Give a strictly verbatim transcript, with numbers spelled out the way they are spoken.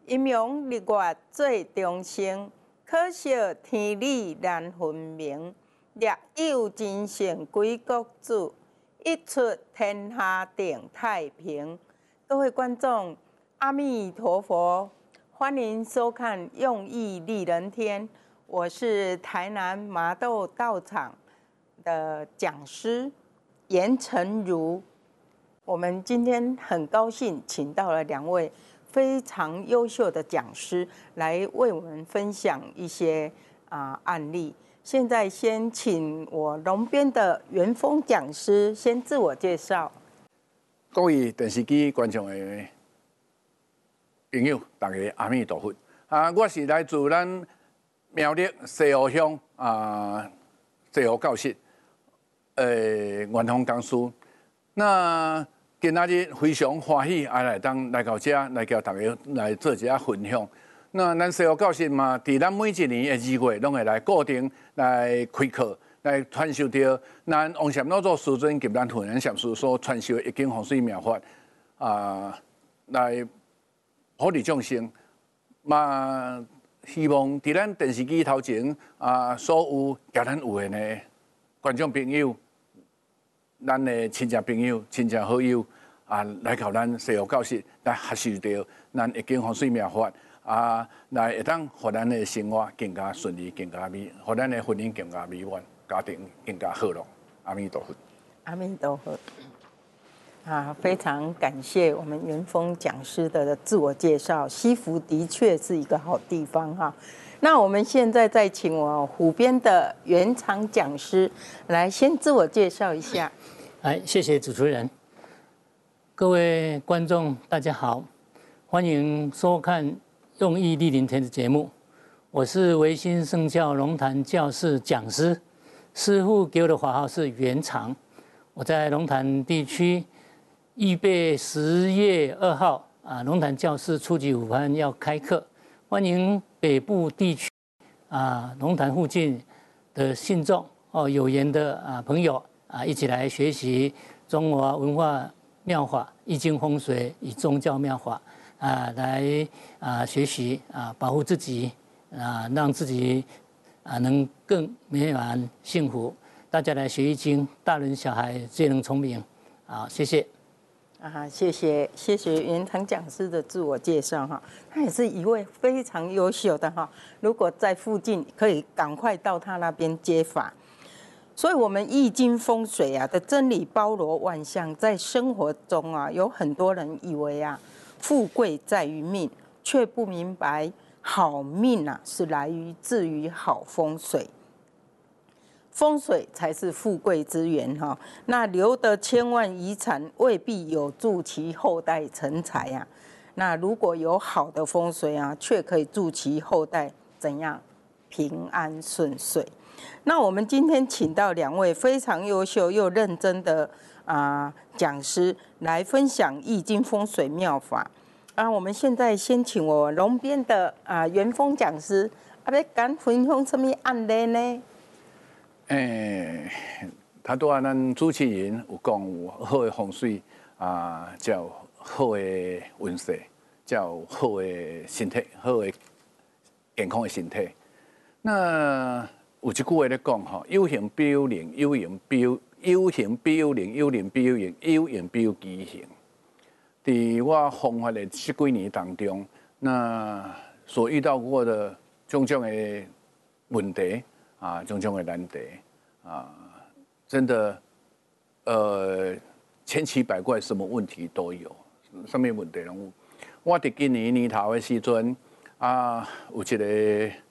阴阳日月最中生，可惜天理难分明。略有真善归国主，一出天下定太平。各位观众，阿弥陀佛，欢迎收看《用意利人天》，我是台南麻豆道场的讲师严成如。我们今天很高兴请到了两位非常优秀的讲师来为我们分享一些啊、呃、案例。现在先请我龙边的元丰讲师先自我介绍。 各位电视机观众的朋友，大家阿弥陀佛啊！我是来自咱苗栗西湖乡啊西湖教室呃元丰讲师。那今仔日非常欢喜，啊来当来到这来叫大家来做一下分享。那咱西湖教室嘛，伫咱每一年的二月，拢会来固定来开课，来传授到咱王禅老祖师尊及咱混元禅师所传授的易经风水妙法啊，来普利众生。嘛，希望伫咱电视机头前啊，所有甲咱有缘的观众朋友。咱的亲戚朋友、亲戚好友啊，来到咱西湖教室来学习到咱易经风水妙法啊，来会当互咱的生活更加顺利、更加美，互咱的婚姻更加美满，家庭更加和乐。阿弥陀佛。 阿弥陀佛。啊，非常感谢我们元丰讲师的自我介绍。西湖的确是一个好地方哈。那我们现在再请我湖边的元常讲师来先自我介绍一下。 来，谢谢主持人。各位观众，大家好，欢迎收看《用意利人天》的节目。我是维新圣教龙潭教室讲师，师父给我的法号是元常。我在龙潭地区预备十月二号啊，龙潭教室初级五班要开课。欢迎北部地区啊，龙潭附近的信众哦，有缘的啊朋友啊，一起来学习中华文化妙法、易经风水与宗教妙法啊，来啊学习啊，保护自己啊，让自己啊能更美满幸福。大家来学易经，大人小孩皆能聪明啊！谢谢。 啊，谢谢谢谢元常讲师的自我介绍哈，他也是一位非常优秀的哈。如果在附近，可以赶快到他那边接法。所以，我们易经风水啊的真理包罗万象，在生活中啊，有很多人以为啊，富贵在于命，却不明白好命啊是来于自于好风水。风水才是富贵之源哈，那留得千万遗产，未必有助其后代成才呀。那如果有好的风水啊，却可以助其后代怎样平安顺遂。那我们今天请到两位非常优秀又认真的啊、呃、讲师来分享易经风水妙法啊。我们现在先请我龙边的啊、呃、元丰讲师，啊要敢分享什么案例呢？ 诶，他拄啊，咱主持人有讲有好的风水啊，才有好的运势，才有好的身体，好的健康的身体。那有一句话咧讲吼，有形必有灵，有形必有有形必有灵，有灵必有形，有形必有奇形。伫我弘法的十几年当中，那所遇到过的种种的问题。啊，种种的难题啊，真的，呃，千奇百怪，什么问题都有，什么问题拢有。我伫今年年头的时阵啊，有一个